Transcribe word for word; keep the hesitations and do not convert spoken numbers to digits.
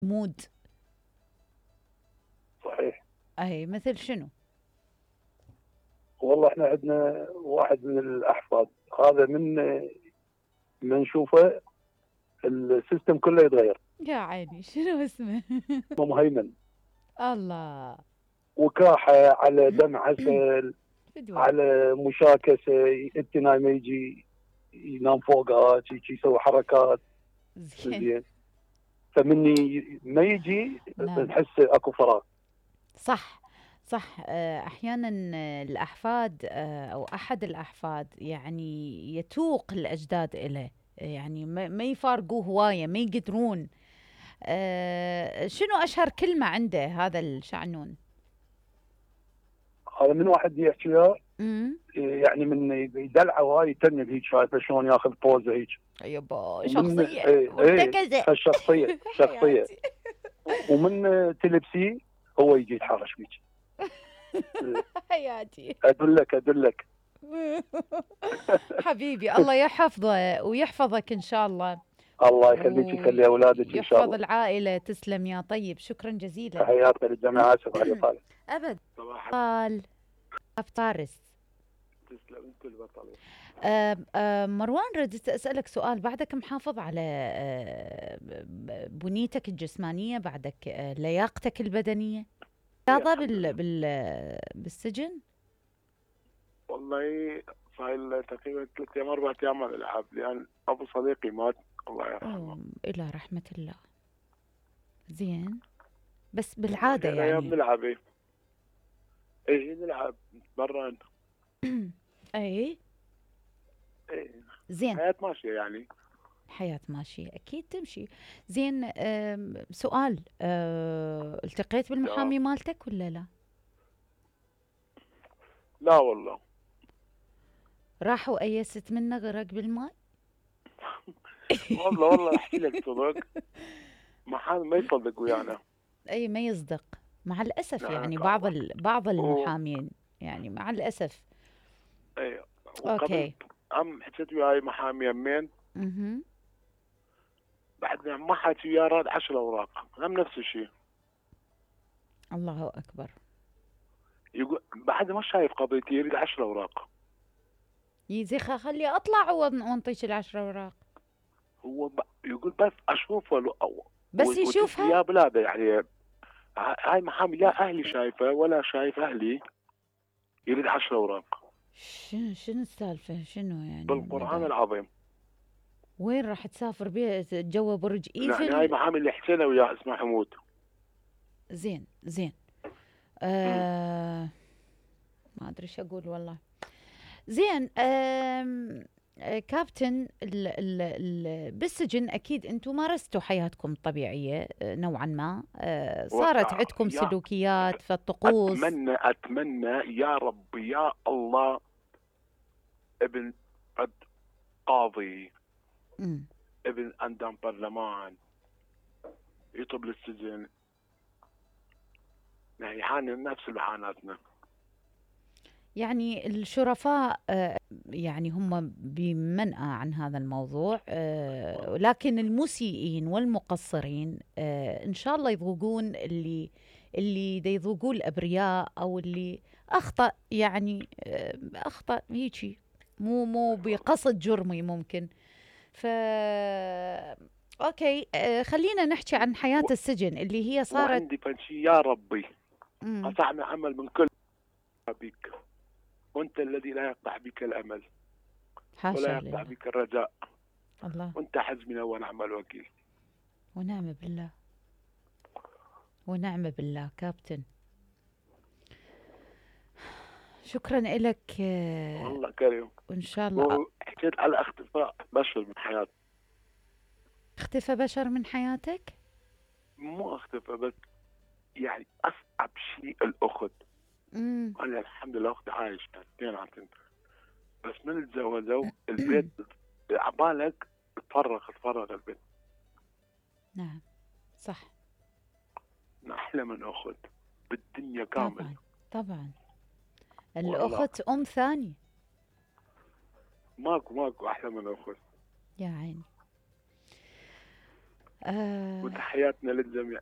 مود. صحيح. أي مثل شنو؟ والله احنا عندنا واحد من الاحفاد هذا من من نشوفه السيستم كله يتغير. يا عيني شنو اسمه؟ مهيمن. الله. وكاحه على دم عسل، فدوة. على مشاكسه، انت نايمه يجي ينام فوقها، شي شي يسوي حركات. زين. زين. فمني ما يجي نعم. نحس اكو فراغ. صح. صح. آه، أحيانا آه، الأحفاد آه، أو أحد الأحفاد يعني يتوق الأجداد إليه، يعني ما ما يفارقوه هواية، ما يقدرون. آه، شنو أشهر كلمة عنده هذا الشعنون؟ هذا من واحد يحكي له، امم. يعني من يدلعه وهاي يتنب هيك، شايفه شلون ياخذ بوزه هيك. يبا ومن شخصية ايه ايه مرتكزة. هالشخصيه شخصيه. حياتي. ومن تلبسيه هو يجي يتحرش بيك. حياتي. ادلك ادلك. حبيبي الله يحفظه ويحفظك إن شاء الله. الله يخليك، يخلي اولادك ان شاء ويحفظ الله. العائلة. تسلم يا طيب، شكرا جزيلا. تحياتي للجميع، اسف على الاطاله. أبد. صباح قال أفطارس. تسلم انت البطل. آه، آه، مروان، ردت أسألك سؤال. بعدك محافظ على آه، ب- بنيتك الجسمانية، بعدك آه، لياقتك البدنية؟ رياضة بال بال بالسجن؟ والله صار له تقريبا ثلاث ايام اربع ايام ما العب، لان ابو صديقي مات الله يرحمه. أوه، إلى رحمة الله. زين. بس بالعادة الايام يعني. نلعب، ايه ايه نلعب نتمرن. أي. ايه. زين. حياة ماشية يعني. حياة ماشية أكيد تمشي. زين. آم، سؤال. آه، التقيت لا بالمحامي مالتك ولا لا؟ لا والله. راحوا أيست منه غرق بالماء؟ والله والله احكي لك صدق، ما حد ما يصدق ويانا. أي ما يصدق. مع الأسف نعم يعني بعض والله. ال... بعض و... المحامين، يعني مع الأسف. ايه. وقبل أوكي. عم حكيت وياي محامي يمين، اها. بعد ما حكي وياه راد عشر اوراق هم نفس الشيء. الله أكبر. يقول بعد ما شايف قضيتي يريد عشر اوراق. يزي خ- خلي أطلع ون- وانطيش العشرة أوراق. هو ب... يقول بس اشوفه لو... أو... بس وتحس يشوفها. يا بلاده يعني. ه- هاي محامي لا اهلي شايفه ولا شايف اهلي، يريد عشر اوراق. شنو شنو السالفة؟ شنو يعني بالقران الوضع؟ العظيم. وين راح تسافر بيه جوا برج يعني هاي إيفل؟ محامي اللي حكينا وياه اسمه حمود. زين زين. امم. آه ما أدري إيش أقول والله. زين. آم، آه، كابتن، ال ال ال بالسجن أكيد أنتم مارستوا حياتكم الطبيعية آه، نوعا ما، آه، صارت وقع عندكم يا سلوكيات في الطقوس. اتمنى اتمنى يا رب يا الله ابن قد قاضي، مم. ابن اندام برلمان يطب للسجن، يعني يعاني نفس اللي عاناتنا. يعني الشرفاء آه، يعني هم بمنأى عن هذا الموضوع، آه، لكن المسيئين والمقصرين آه، إن شاء الله يذوقون اللي اللي دا يذوقوه الأبرياء، أو اللي أخطأ، يعني آه، أخطأ هيجي، مو مو بقصد جرمي ممكن. ف أوكي. آه، خلينا نحكي عن حياة و... السجن اللي هي صارت. وعندي فنشي يا ربي، مم. قطعنا عمل من كل بك، وانت الذي لا يقطع بك الامل حاشا ولا يقطع لله. بك الرجاء، الله. وانت حزبنا ونعم الوكيل. ونعم بالله. ونعم بالله كابتن. شكرا لك. آه، والله كريم. وإن شاء الله أ- وحكيت على اختفاء بشر من حياتي. اختفى بشر من حياتك؟ مو اختفى بس، يعني اصعب شيء الاخت. امم. انا الحمد لله اختي عايشه اثنين عن، بس من تزوجوا البيت عبالك تفرغ تفرغ البيت. نعم. صح. احلى من اخت بالدنيا كامل. طبعا. طبعا. والله الأخت أم ثاني. ماكو ماكو احلى من اخت. يا عيني. آه وتحياتنا للجميع.